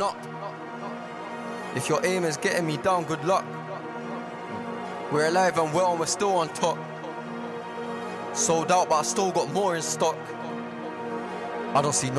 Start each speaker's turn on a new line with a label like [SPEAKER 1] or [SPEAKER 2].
[SPEAKER 1] knock. If your aim is getting me down, good luck. We're alive and well and we're still on top. Sold out but I still got more in stock. I don't see no